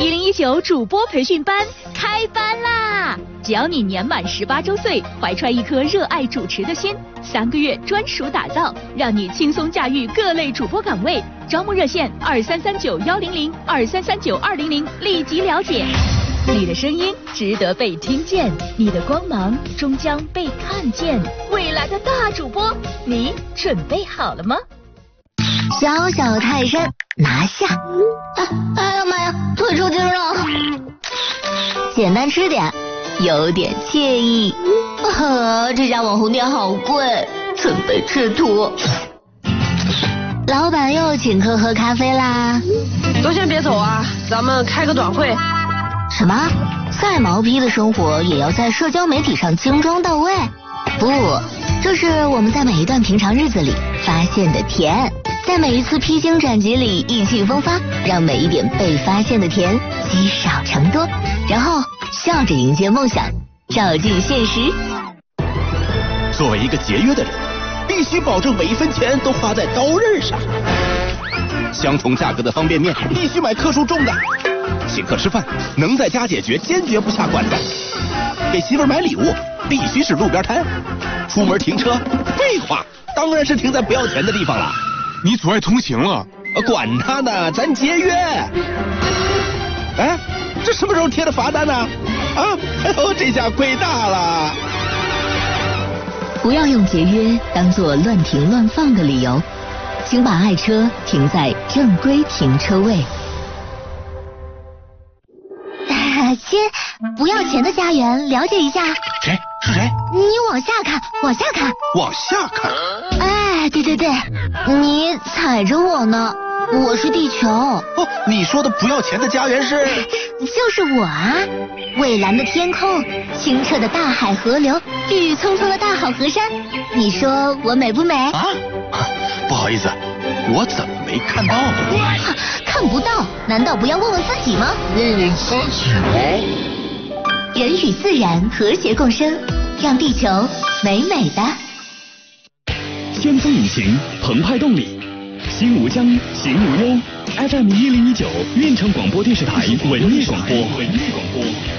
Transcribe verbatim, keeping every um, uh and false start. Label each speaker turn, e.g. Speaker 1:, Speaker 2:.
Speaker 1: 一零一九主播培训班开班啦！只要你年满十八周岁，怀揣一颗热爱主持的心，三个月专属打造，让你轻松驾驭各类主播岗位。招募热线二三三九幺零零二三三九二零零，立即了解。你的声音值得被听见，你的光芒终将被看见。未来的大主播，你准备好了吗？
Speaker 2: 小小泰山拿下！哎哎呀妈呀，腿抽筋了！简单吃点，有点惬意。啊，这家网红店好贵，准备吃土。老板又请客喝咖啡啦。
Speaker 3: 都先别走啊，咱们开个短会。
Speaker 2: 什么？再毛坯的生活也要在社交媒体上精装到位？不，这是我们在每一段平常日子里发现的甜，在每一次披荆斩棘里意气风发，让每一点被发现的甜积少成多，然后笑着迎接梦想，照进现实。
Speaker 4: 作为一个节约的人，必须保证每一分钱都花在刀刃上。相同价格的方便面必须买克数重的。请客吃饭能在家解决，坚决不下馆子。给媳妇儿买礼物必须是路边摊。出门停车，废话，当然是停在不要钱的地方了。
Speaker 5: 你阻碍通行了。
Speaker 4: 管他呢，咱节约。哎，这什么时候贴的罚单呢？啊，哎呦，这下亏大了。
Speaker 2: 不要用节约当作乱停乱放的理由，请把爱车停在正规停车位。亲，不要钱的家园，了解一下。
Speaker 4: 谁？是谁？
Speaker 2: 你往下看，往下看，
Speaker 4: 往下看。
Speaker 2: 哎，对对对，你踩着我呢，我是地球。哦，
Speaker 4: 你说的不要钱的家园是？
Speaker 2: 就是我啊！蔚蓝的天空，清澈的大海河流，郁郁葱葱的大好河山，你说我美不美？
Speaker 4: 啊，不好意思，我怎么没看到呢？
Speaker 2: 看不到，难道不要问问自己吗？
Speaker 5: 问问自己吗？
Speaker 2: 人与自然和谐共生，让地球美美的。
Speaker 6: 先锋引擎，澎湃动力，心无疆，行无忧。F M 一零一九，运城广播电视台文艺广播。文艺广播。